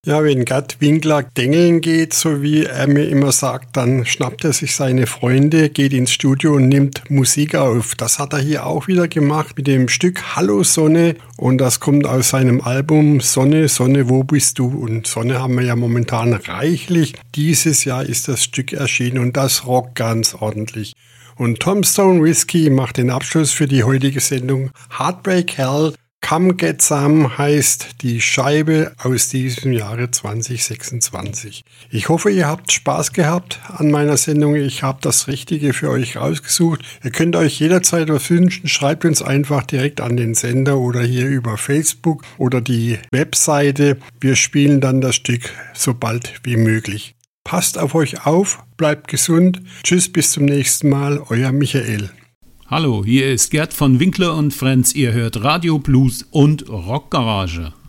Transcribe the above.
Ja, wenn Gerd Winkler dengeln geht, so wie er mir immer sagt, dann schnappt er sich seine Freunde, geht ins Studio und nimmt Musik auf. Das hat er hier auch wieder gemacht mit dem Stück Hallo Sonne und das kommt aus seinem Album Sonne, Sonne, wo bist du? Und Sonne haben wir ja momentan reichlich. Dieses Jahr ist das Stück erschienen und das rockt ganz ordentlich. Und Tombstone Whiskey macht den Abschluss für die heutige Sendung. Heartbreak Hell, Come Get Some heißt die Scheibe aus diesem Jahre 2026. Ich hoffe, ihr habt Spaß gehabt an meiner Sendung. Ich habe das Richtige für euch rausgesucht. Ihr könnt euch jederzeit was wünschen. Schreibt uns einfach direkt an den Sender oder hier über Facebook oder die Webseite. Wir spielen dann das Stück so bald wie möglich. Passt auf euch auf, bleibt gesund. Tschüss, bis zum nächsten Mal, euer Michael. Hallo, hier ist Gerd von Winkler und Friends. Ihr hört Radio Blues und Rockgarage.